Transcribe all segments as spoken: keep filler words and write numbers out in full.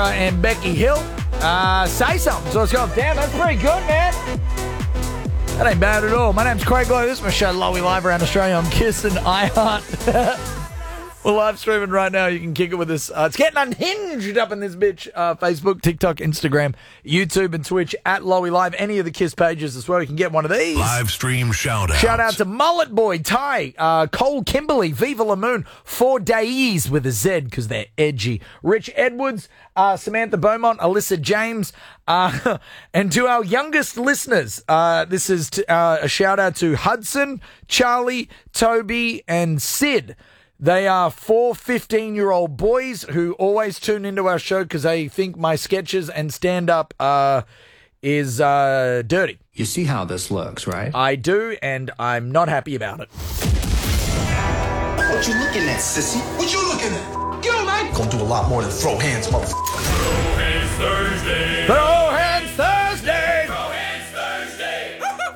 and Becky Hill. Uh, say something. So let's go. Damn, that's pretty good, man. That ain't bad at all. My name's Craig Lowe. This is my show, Lowy Live around Australia. I'm Kiss and iHeart. We're live streaming right now. You can kick it with us. Uh, it's getting unhinged up in this bitch. Uh, Facebook, TikTok, Instagram, YouTube, and Twitch at Lowy Live. Any of the Kiss pages as well. You can get one of these. Live stream shout out. Shout out to Mullet Boy, Ty, uh, Cole Kimberly, Viva La Moon, Four Days with a Z because they're edgy. Rich Edwards, uh, Samantha Beaumont, Alyssa James, uh, and to our youngest listeners, uh, this is t- uh, a shout out to Hudson, Charlie, Toby, and Sid. They are four fifteen-year-old boys who always tune into our show because they think my sketches and stand-up uh, is uh, dirty. You see how this looks, right? I do, and I'm not happy about it. What you looking at, sissy? What you looking at? Get on, man! Gonna do a lot more than throw hands, motherfucker. Throw hands Thursday. Throw hands Thursday. Throw hands Thursday.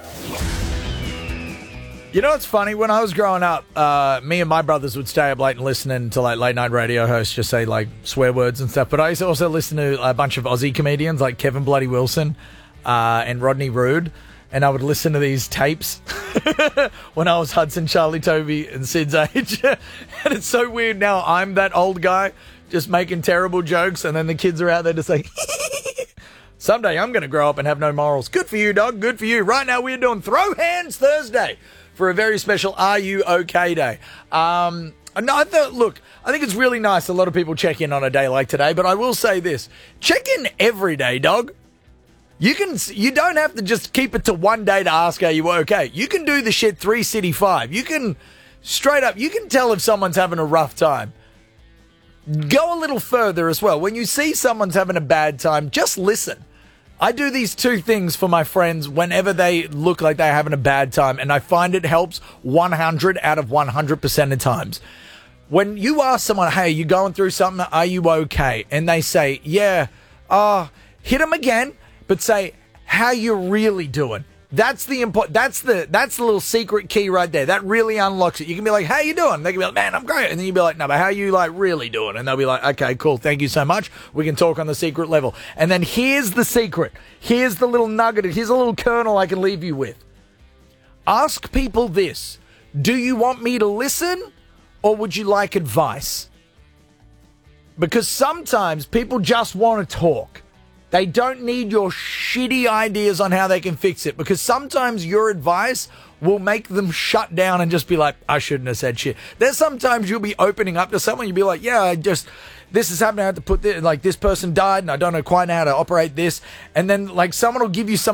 You know what's funny? When I was growing up, uh, me and my brothers would stay up late and listening to like late night radio hosts just say like swear words and stuff. But I used to also listen to a bunch of Aussie comedians like Kevin Bloody Wilson uh, and Rodney Rude. And I would listen to these tapes when I was Hudson, Charlie, Toby, and Sid's age. And it's so weird now. I'm that old guy just making terrible jokes. And then the kids are out there just like, someday I'm going to grow up and have no morals. Good for you, dog. Good for you. Right now we're doing Throw Hands Thursday for a very special Are You OK Day. Um, no, I thought, look, I think it's really nice a lot of people check in on a day like today, but I will say this. Check in every day, dog. You can. You don't have to just keep it to one day to ask, are you okay? You can do the shit three city five. You can, straight up, you can tell if someone's having a rough time. Go a little further as well. When you see someone's having a bad time, just listen. I do these two things for my friends whenever they look like they're having a bad time, and I find it helps one hundred out of one hundred percent of times. When you ask someone, hey, you going through something, are you okay? And they say, yeah, uh, hit them again, but say, how you really doing? That's the important, that's the, that's the little secret key right there. That really unlocks it. You can be like, how you doing? They can be like, man, I'm great. And then you'll be like, no, but how you like really doing? And they'll be like, okay, cool. Thank you so much. We can talk on the secret level. And then here's the secret. Here's the little nugget. Here's a little kernel I can leave you with. Ask people this. Do you want me to listen or would you like advice? Because sometimes people just want to talk. They don't need your shitty ideas on how they can fix it, because sometimes your advice will make them shut down and just be like, I shouldn't have said shit. There's sometimes you'll be opening up to someone, you'll be like, yeah, I just, this is happening, I have to put this, like this person died and I don't know quite know how to operate this. And then like someone will give you some